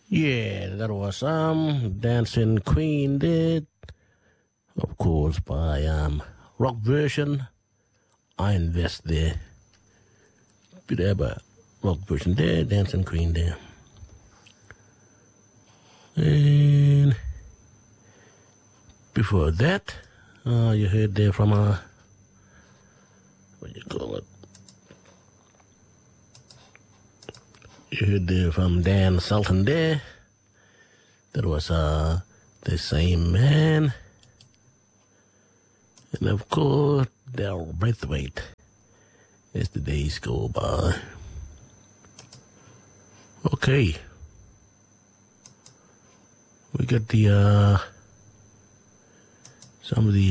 Yeah, that was Dancing Queen did. Of course, by rock version. I invest there. Bit of a rock version there, Dancing Queen there. And before that, you heard there from what do you call it? You heard there from Dan Sultan there. That was The Same Man. And of course, Daryl Braithwaite as the days go by. Okay. We got the some of the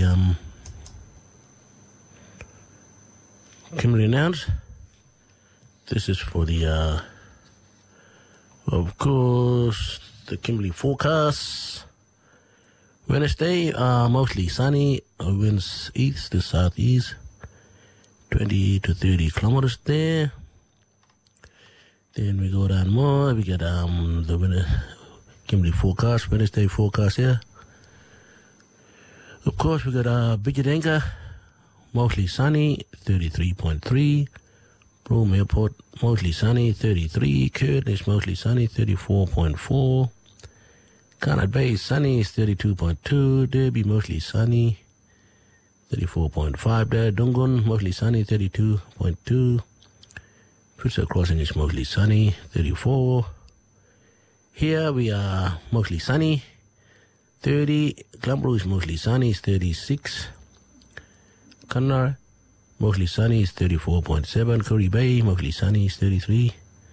Kimberly announced. This is for the of course the Kimberly forecast. Wednesday, mostly sunny, winds east to southeast, 20 to 30 kilometers there. Then we go down more, we get the Kimberly forecast, Wednesday forecast here. Of course, we got Bijidenga, mostly sunny, 33.3. Rome Airport, mostly sunny, 33. Curtis, mostly sunny, 34.4. Conrad Bay, sunny, is 32.2. Derby, mostly sunny, 34.5 there. Dungun, mostly sunny, 32.2. Pritchard Crossing is mostly sunny, 34. Here we are mostly sunny, 30. Glambro is mostly sunny, is 36. Cunnar, mostly sunny, is 34.7. Curry Bay, mostly sunny, is 33.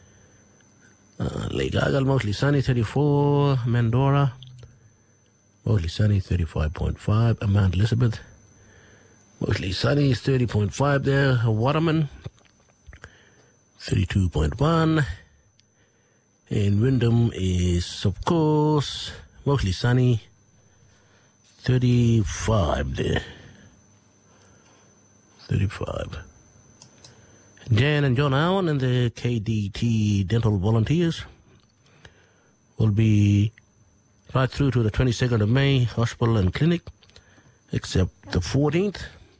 Lake Argyle, mostly sunny, 34. Mandora, mostly sunny, 35.5. Mount Elizabeth, mostly sunny, is 30.5 there. Waterman, 32.1. And Wyndham is, of course, mostly sunny, 35 there. 35. Jan and John Allen and the KDT Dental Volunteers will be right through to the 22nd of May, hospital and clinic, except the 14th.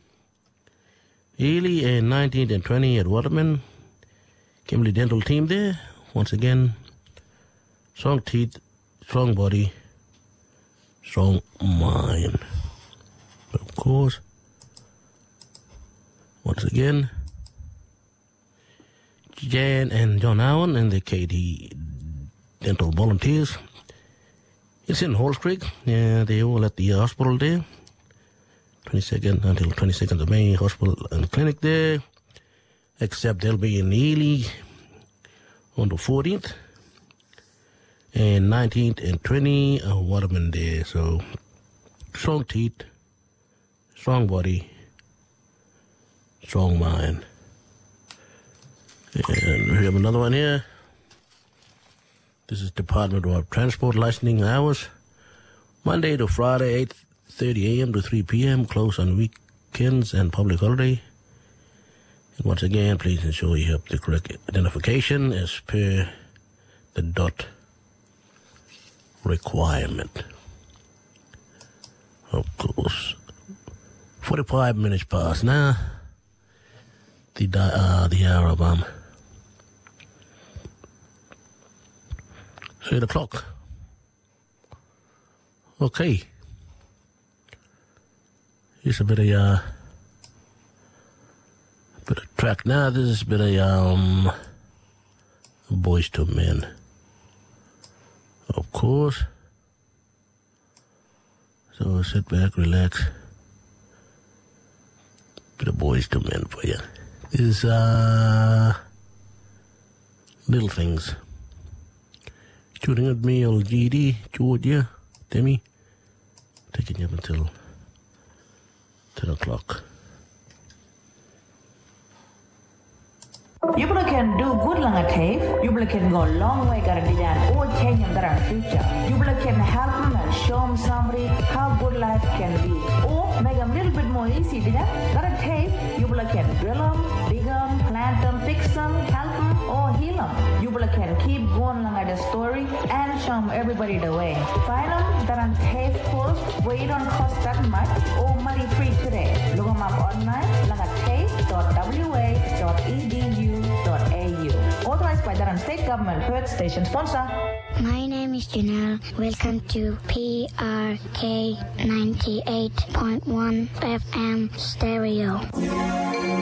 Ely and 19th and 20th at Waterman. Kimberly Dental team there. Once again, strong teeth, strong body, strong mind. Of course, once again, Jan and John Allen and the KD Dental Volunteers. It's in Halls Creek. Yeah, they all at the hospital there. 22nd until 22nd of May, hospital and clinic there. Except they'll be in Ely on the 14th. And 19th and 20th, Waterman there. So, strong teeth, strong body, strong mind. And we have another one here. This is Department of Transport licensing hours. Monday to Friday, 8:30 a.m. to 3 p.m. Closed on weekends and public holiday. And once again, please ensure you have the correct identification as per the DOT requirement. Of course. 45 minutes past now. The hour of 8 o'clock. Okay. Here's a bit of track now. This is a bit of Boys to Men. Of course. So sit back, relax. Bit of Boys to Men for you. This is Little Things. Shooting at me, old GD, Georgia, Demi. Taking you up until 10 o'clock. You can do good long a tape. You can go a long way garantian or change in the future. You can help them and show them somebody how good life can be. Or make them a little bit more easy. Got a tape, you can drill them, dig them, plant them, fix them, help them, or heal them. them. You can keep going along at the story and show everybody the way. Find them that on TAFE post where you don't cost that much or money free today. Look them up online along at tafe.wa.edu.au. Authorized by the state government, Perth station sponsor. My name is Janelle. Welcome to PRK 98.1 FM stereo.